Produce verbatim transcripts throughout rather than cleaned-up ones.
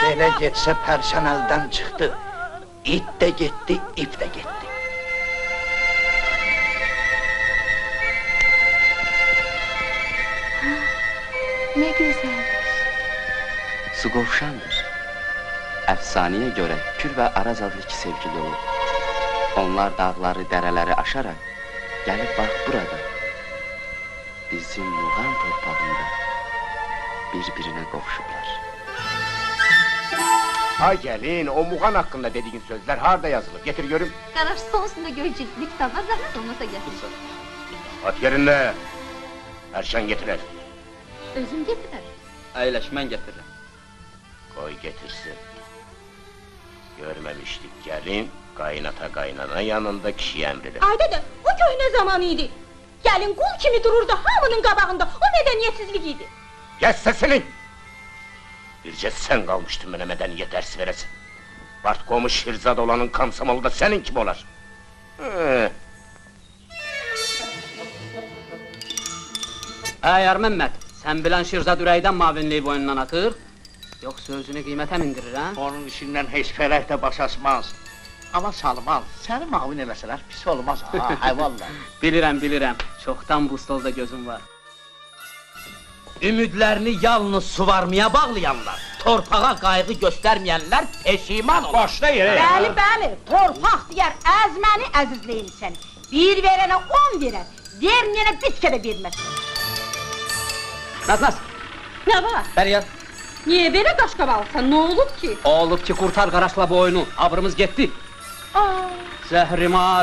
Belə getsə pərşan əldən çıxdı. İt də getdi, ip də getdi. Ne güzeldir. Su qovşandır. Əfsanəyə görə Kür və Araz adlı iki sevgili olub. Onlar dağları, dərələri aşaraq gəlib bax burada. Bizim Muğan torpağında bir-birinə qovuşublar. Ay gəlin, o Muğan haqqında dediğin sözler harada yazılıb? Getir görüm. Qaraş sonusunda görəcək bir kitab var, zəhmət olmasa gətirsin. At yerində. Pərşan getirər. Özüm getirər. Əyləş, mən gətirirəm. Qoy getirsin. Görməmişdik gəlin, qaynata qaynana yanında kişi əmridir. Ay dede, o köhnə zaman idi. Gəlin qul kimi dururdu hamının qabağında, o mədəniyyətsizlik idi. Kes sesini! Bircə sən qalmışdın mənə mədəniyyət dərs verəsin. Bartkomu Şirzad olanın Komsomolu da sənin kimi olar. Ee. Əyər Məmməd, sən bilən Şirzad ürəkdən mavinliyi boynundan atır, yoxsa özünü qiymətə mindirir, hə? Onun işindən heç fərək də baş açmaz. Amma Salman, səni mavin eləsələr pis olmaz ha, hayvallah. Bilirəm, bilirəm, çoxdan bu stolda gözüm var. Ümidlərini yalnız suvarmaya bağlayanlar, torpağa qayğı göstərməyənlər peşiman olur. Başla yerə! Bəli, bəli, torpaq deyər, əzməni əzizləyin səni. Bir verənə on verər, verməyənə bitkə də verməz. Naz, Naz! Nə var? Bəri yaz. Niyə belə qaşqabalıqsan, nə olub ki? Olub ki, qurtar Qaraşla bu oyunu, abrımız getdi. Aa. Zəhrimar!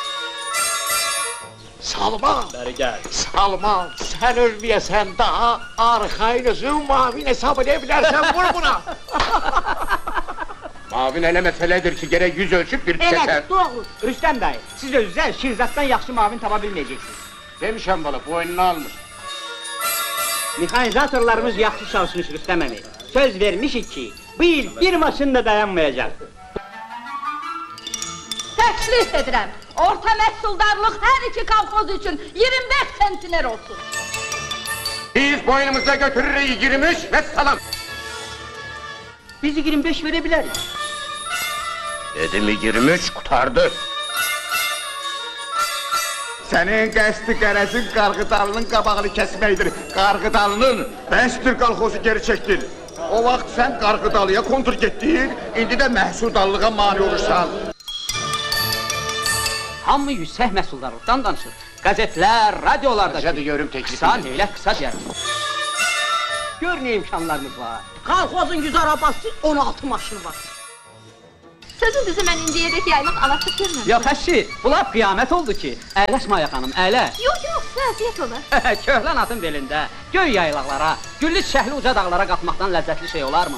Salman! Bəri gəl. Salman, sən ölməyəsən daha arxayın özün mavin hesab edə bilərsən, vur buna! Mavin elə məsələdir ki, gərək yüz ölçüb bir Elədir, çəkər. doğru. Rüstəm dayı, siz özünüzə Şirzaddan yaxşı mavin tapa bilməyəcəksiniz. Demişəm bana, boynunu almış. Mexanizatorlarımız yaxşı çalışmış Rüstəm əmi. Söz vermişik ki, bu il bir maşın da dayanmayacaq. Təklif edirəm, orta məhsuldarlıq hər iki kolxoz üçün iyirmi beş sentiner olsun. Biz boynumuza götürürük iyirmi üç və salam. Biz iyirmi beş verə bilərik. Dedim iyirmi üç, qutardı. Sənin qəsdi qərəzin Qarğıdalının qabağını kəsməkdir. Qarğıdalının Bəstir qalxozu geri çəkdir. O vaxt sən Qarğıdalıya kontur getdin, indi də məhsuldallığa mani olursan. Hamı yüksək məhsuldarlıqdan danışır. Qəzetlər, radiolarda... Hadi görüm teklifini. Qısa, neylə, qısa deyərim. Gör nə imkanlarımız var. Kolxozun yüz arabası, on altı maşını var. Sözün düzü mən indiyədək yaylıq alasıq görməmişəm. Yox, əşi, bu lap qiyamət oldu ki. Əyləş Maya xanım, əylə. Yox, yox, vəziyyət olar. Köhlən atın belində, göy yaylaqlara, güllü çiçəkli uca dağlara qalxmaqdan ləzzətli şey olarmı?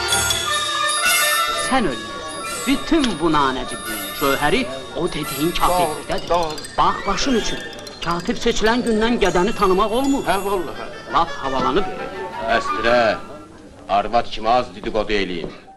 Sən ölməyəsən, bütün bu nanəcibliyin şöhəri o dediyin katiblikdədir. Bax, başın üçün, katib seçilən gündən qədəni tanımaq olmur. Hə, vallaha. Lap havalanıb. Əstrə, arvad kimi az dedikodu eləyin.